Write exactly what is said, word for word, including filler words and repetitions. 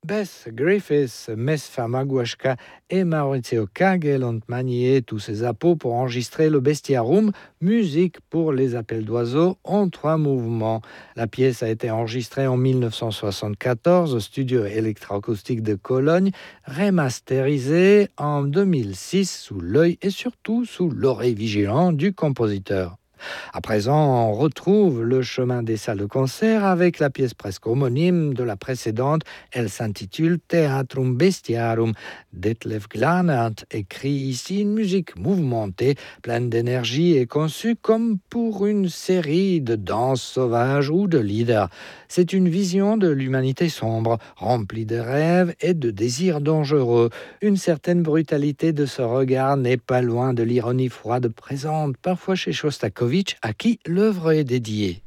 Beth Griffiths, Mess Famaguashka et Maurizio Kagel ont manié tous ces appos pour enregistrer le Bestiarum, musique pour les appels d'oiseaux en trois mouvements. La pièce a été enregistrée en mille neuf cent soixante-quatorze au studio électroacoustique de Cologne, remasterisée en deux mille six sous l'œil et surtout sous l'oreille vigilante du compositeur. À présent, on retrouve le chemin des salles de concert avec la pièce presque homonyme de la précédente. Elle s'intitule Theatrum Bestiarum. Detlef Glanert écrit ici une musique mouvementée, pleine d'énergie et conçue comme pour une série de danses sauvages ou de lieder. C'est une vision de l'humanité sombre, remplie de rêves et de désirs dangereux. Une certaine brutalité de ce regard n'est pas loin de l'ironie froide présente parfois chez Shostakovich, à qui l'œuvre est dédiée.